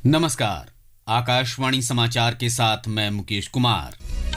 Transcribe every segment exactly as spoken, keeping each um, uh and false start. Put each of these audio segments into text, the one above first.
नमस्कार। आकाशवाणी समाचार के साथ मैं मुकेश कुमार।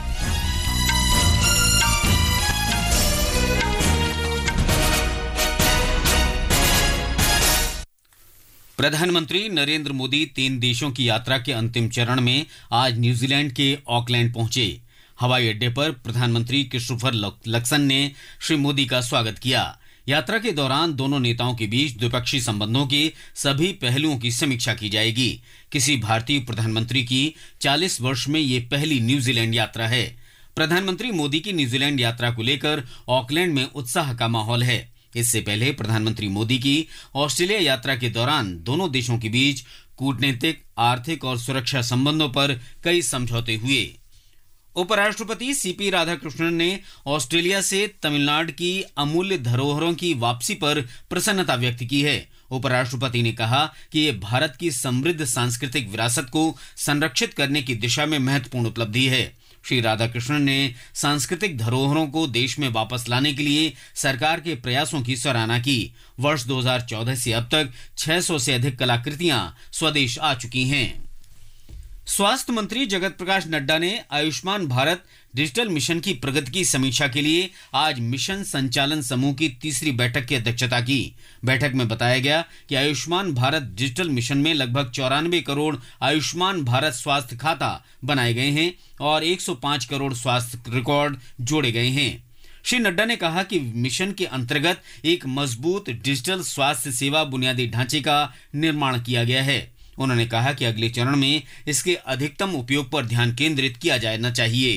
प्रधानमंत्री नरेंद्र मोदी तीन देशों की यात्रा के अंतिम चरण में आज न्यूजीलैंड के ऑकलैंड पहुंचे। हवाई अड्डे पर प्रधानमंत्री क्रिस्टोफर लक्सन ने श्री मोदी का स्वागत किया। यात्रा के दौरान दोनों नेताओं के बीच द्विपक्षीय संबंधों के सभी पहलुओं की समीक्षा की जाएगी। किसी भारतीय प्रधानमंत्री की चालीस वर्ष में ये पहली न्यूजीलैंड यात्रा है। प्रधानमंत्री मोदी की न्यूजीलैंड यात्रा को लेकर ऑकलैंड में उत्साह का माहौल है। इससे पहले प्रधानमंत्री मोदी की ऑस्ट्रेलिया यात्रा के दौरान दोनों देशों के बीच कूटनीतिक, आर्थिक और सुरक्षा संबंधों पर कई समझौते हुए। उपराष्ट्रपति सीपी राधाकृष्णन ने ऑस्ट्रेलिया से तमिलनाडु की अमूल्य धरोहरों की वापसी पर प्रसन्नता व्यक्त की है। उपराष्ट्रपति ने कहा कि ये भारत की समृद्ध सांस्कृतिक विरासत को संरक्षित करने की दिशा में महत्वपूर्ण उपलब्धि है। श्री राधाकृष्णन ने सांस्कृतिक धरोहरों को देश में वापस लाने के लिए सरकार के प्रयासों की सराहना की। वर्ष दो हज़ार चौदह से अब तक छह सौ से अधिक कलाकृतियां स्वदेश आ चुकी हैं। स्वास्थ्य मंत्री जगत प्रकाश नड्डा ने आयुष्मान भारत डिजिटल मिशन की प्रगति की समीक्षा के लिए आज मिशन संचालन समूह की तीसरी बैठक की अध्यक्षता की। बैठक में बताया गया कि आयुष्मान भारत डिजिटल मिशन में लगभग चौरानवे करोड़ आयुष्मान भारत स्वास्थ्य खाता बनाए गए हैं और एक सौ पाँच करोड़ स्वास्थ्य रिकॉर्ड जोड़े गए हैं। श्री नड्डा ने कहा कि मिशन के अंतर्गत एक मजबूत डिजिटल स्वास्थ्य सेवा बुनियादी ढांचे का निर्माण किया गया है। उन्होंने कहा कि अगले चरण में इसके अधिकतम उपयोग पर ध्यान केंद्रित किया जाना चाहिए।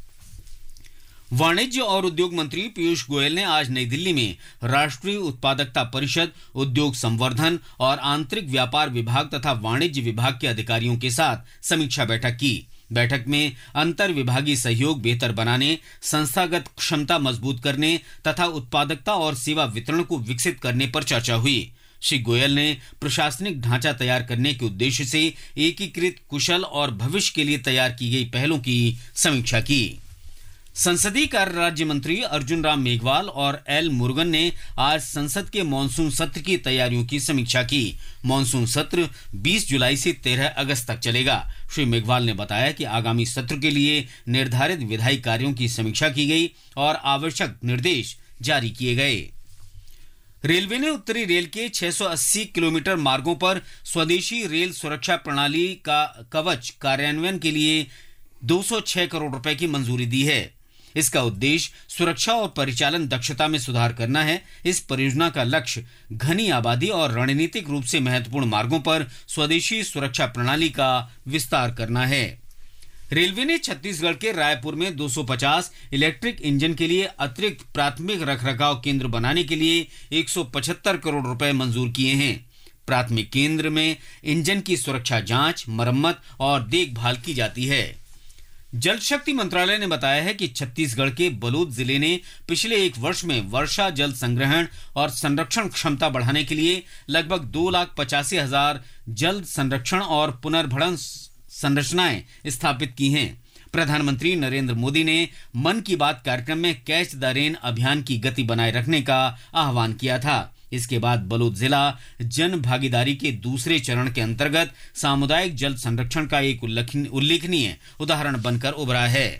वाणिज्य और उद्योग मंत्री पीयूष गोयल ने आज नई दिल्ली में राष्ट्रीय उत्पादकता परिषद, उद्योग संवर्धन और आंतरिक व्यापार विभाग तथा वाणिज्य विभाग के अधिकारियों के साथ समीक्षा बैठक की। बैठक में अंतर विभागीय सहयोग बेहतर बनाने, संस्थागत क्षमता मजबूत करने तथा उत्पादकता और सेवा वितरण को विकसित करने पर चर्चा हुई। श्री गोयल ने प्रशासनिक ढांचा तैयार करने के उद्देश्य से एकीकृत, कुशल और भविष्य के लिए तैयार की गई पहलों की समीक्षा की। संसदीय कार्य राज्य मंत्री अर्जुन राम मेघवाल और एल मुरुगन ने आज संसद के मानसून सत्र की तैयारियों की समीक्षा की। मानसून सत्र बीस जुलाई से तेरह अगस्त तक चलेगा। श्री मेघवाल ने बताया कि आगामी सत्र के लिए निर्धारित विधायी कार्यों की समीक्षा की गई और आवश्यक निर्देश जारी किए गए। रेलवे ने उत्तरी रेल के छह सौ अस्सी किलोमीटर मार्गों पर स्वदेशी रेल सुरक्षा प्रणाली का कवच कार्यान्वयन के लिए दो सौ छह करोड़ रुपए की मंजूरी दी है। इसका उद्देश्य सुरक्षा और परिचालन दक्षता में सुधार करना है। इस परियोजना का लक्ष्य घनी आबादी और रणनीतिक रूप से महत्वपूर्ण मार्गों पर स्वदेशी सुरक्षा प्रणाली का विस्तार करना है। रेलवे ने छत्तीसगढ़ के रायपुर में दो सौ पचास इलेक्ट्रिक इंजन के लिए अतिरिक्त प्राथमिक रखरखाव केंद्र बनाने के लिए एक सौ पचहत्तर करोड़ रुपए मंजूर किए हैं। प्राथमिक केंद्र में इंजन की सुरक्षा जांच, मरम्मत और देखभाल की जाती है। जल शक्ति मंत्रालय ने बताया है कि छत्तीसगढ़ के बलूद जिले ने पिछले एक वर्ष में वर्षा जल संग्रहण और संरक्षण क्षमता बढ़ाने के लिए लगभग दो लाख पचासी हजार जल संरक्षण और पुनर्भरण संरचनाएं स्थापित की हैं। प्रधानमंत्री नरेंद्र मोदी ने मन की बात कार्यक्रम में कैच द रेन अभियान की गति बनाए रखने का आह्वान किया था। इसके बाद बलूद जिला जन भागीदारी के दूसरे चरण के अंतर्गत सामुदायिक जल संरक्षण का एक उल्लेखनीय उदाहरण बनकर उभरा है।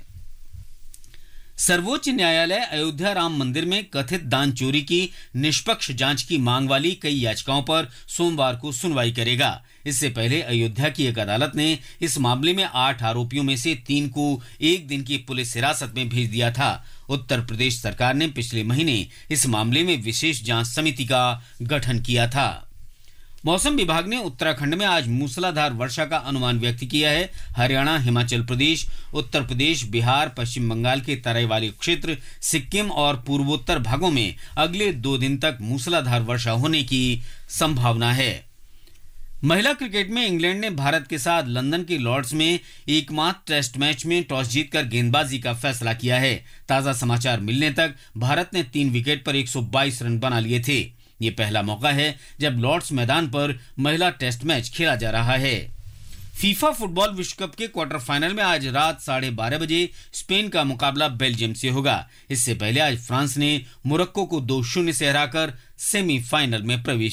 सर्वोच्च न्यायालय अयोध्या राम मंदिर में कथित दान चोरी की निष्पक्ष जांच की मांग वाली कई याचिकाओं पर सोमवार को सुनवाई करेगा। इससे पहले अयोध्या की एक अदालत ने इस मामले में आठ आरोपियों में से तीन को एक दिन की पुलिस हिरासत में भेज दिया था। उत्तर प्रदेश सरकार ने पिछले महीने इस मामले में विशेष जांच समिति का गठन किया था। मौसम विभाग ने उत्तराखंड में आज मूसलाधार वर्षा का अनुमान व्यक्त किया है। हरियाणा, हिमाचल प्रदेश, उत्तर प्रदेश, बिहार, पश्चिम बंगाल के तराई वाले क्षेत्र, सिक्किम और पूर्वोत्तर भागों में अगले दो दिन तक मूसलाधार वर्षा होने की संभावना है। महिला क्रिकेट में इंग्लैंड ने भारत के साथ लंदन के लॉर्ड्स में एकमात्र टेस्ट मैच में टॉस जीतकर गेंदबाजी का फैसला किया है। ताजा समाचार मिलने तक भारत ने तीन विकेट पर एक सौ बाईस रन बना लिए थे। ये पहला मौका है जब लॉर्ड्स मैदान पर महिला टेस्ट मैच खेला जा रहा है। फीफा फुटबॉल विश्व कप के क्वार्टर फाइनल में आज रात साढ़े बारह बजे स्पेन का मुकाबला बेल्जियम से होगा। इससे पहले आज फ्रांस ने मोरक्को को दो शून्य से हराकर सेमीफाइनल में प्रवेश